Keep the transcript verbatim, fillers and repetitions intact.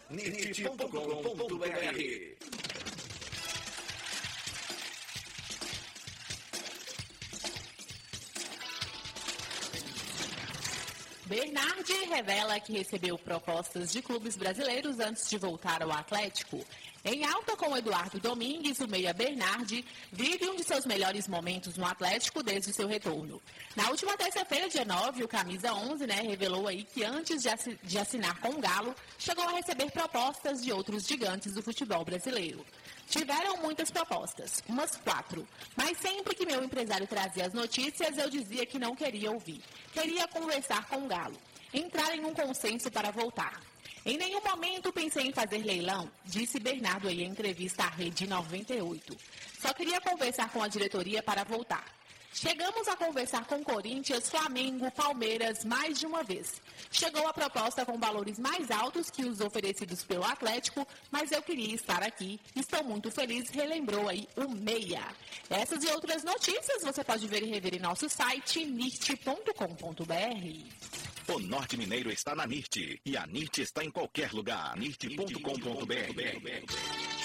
nirt ponto com ponto br. Bernardi revela que recebeu propostas de clubes brasileiros antes de voltar ao Atlético. Em alta com Eduardo Domingues, o meia Bernardi vive um de seus melhores momentos no Atlético desde o seu retorno. Na última terça-feira, dia nove, o camisa onze, né, revelou aí que antes de assinar com o Galo, chegou a receber propostas de outros gigantes do futebol brasileiro. Tiveram muitas propostas, umas quatro, mas sempre que meu empresário trazia as notícias, eu dizia que não queria ouvir. Queria conversar com o Galo, entrar em um consenso para voltar. Em nenhum momento pensei em fazer leilão, disse Bernardo aí em entrevista à Rede noventa e oito. Só queria conversar com a diretoria para voltar. Chegamos a conversar com Corinthians, Flamengo, Palmeiras mais de uma vez. Chegou a proposta com valores mais altos que os oferecidos pelo Atlético, mas eu queria estar aqui. Estou muito feliz, relembrou aí o Meia. Essas e outras notícias você pode ver e rever em nosso site nirt ponto com ponto br. O Norte Mineiro está na Nirt e a Nirt está em qualquer lugar. nirt ponto com ponto br.